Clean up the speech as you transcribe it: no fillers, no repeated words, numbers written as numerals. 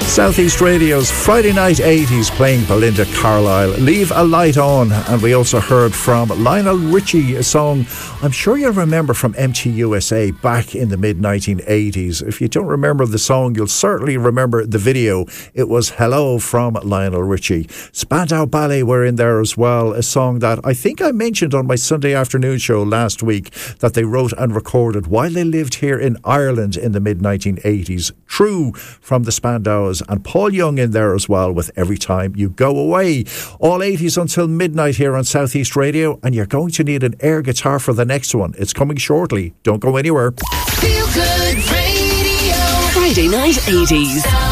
Southeast Radio's Friday Night 80s playing Belinda Carlisle, Leave a Light On. And we also heard from Lionel Richie, a song I'm sure you'll remember from MTUSA back in the mid-1980s. If you don't remember the song, you'll certainly remember the video. It was Hello from Lionel Richie. Spandau Ballet were in there as well, a song that I think I mentioned on my Sunday afternoon show last week that they wrote and recorded while they lived here in Ireland in the mid-1980s. True from the Spandaus, and Paul Young in there as well with Every Time You Go Away. All 80s until midnight here on Southeast Radio, and you're going to need an air guitar for the next one. It's coming shortly. Don't go anywhere. Feel Good Radio. Friday Night 80s.